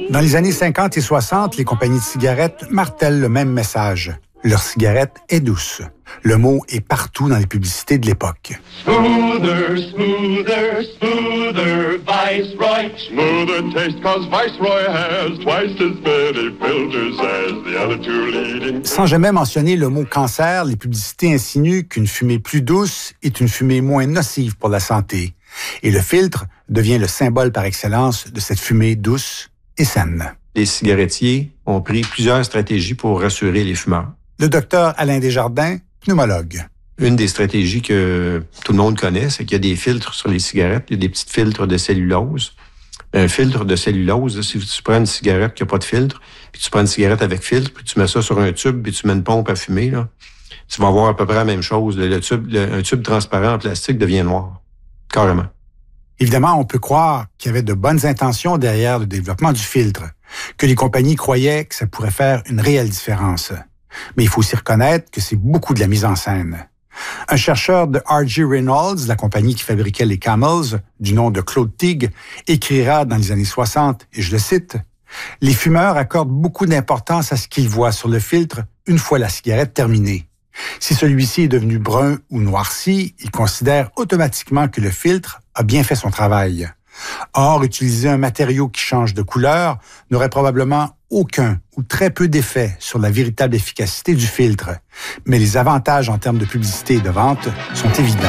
Dans les années 50 et 60, les compagnies de cigarettes martèlent le même message. Leur cigarette est douce. Le mot est partout dans les publicités de l'époque. Smoother, smoother, smoother, Viceroy. Smoother taste cause Viceroy has twice as many filters as the other two leading. Sans jamais mentionner le mot cancer, les publicités insinuent qu'une fumée plus douce est une fumée moins nocive pour la santé. Et le filtre devient le symbole par excellence de cette fumée douce et saine. Les cigarettiers ont pris plusieurs stratégies pour rassurer les fumeurs. Le docteur Alain Desjardins, pneumologue. Une des stratégies que tout le monde connaît, c'est qu'il y a des filtres sur les cigarettes. Il y a des petits filtres de cellulose. Un filtre de cellulose, si tu prends une cigarette qui n'a pas de filtre, puis tu prends une cigarette avec filtre, puis tu mets ça sur un tube, puis tu mets une pompe à fumer, là, tu vas avoir à peu près la même chose. Un tube transparent en plastique devient noir. Carrément. Évidemment, on peut croire qu'il y avait de bonnes intentions derrière le développement du filtre, que les compagnies croyaient que ça pourrait faire une réelle différence. Mais il faut aussi reconnaître que c'est beaucoup de la mise en scène. Un chercheur de R.J. Reynolds, la compagnie qui fabriquait les Camels, du nom de Claude Tighe, écrira dans les années 60, et je le cite, « Les fumeurs accordent beaucoup d'importance à ce qu'ils voient sur le filtre une fois la cigarette terminée. Si celui-ci est devenu brun ou noirci, ils considèrent automatiquement que le filtre a bien fait son travail. Or, utiliser un matériau qui change de couleur n'aurait probablement aucun ou très peu d'effet sur la véritable efficacité du filtre. Mais les avantages en termes de publicité et de vente sont évidents.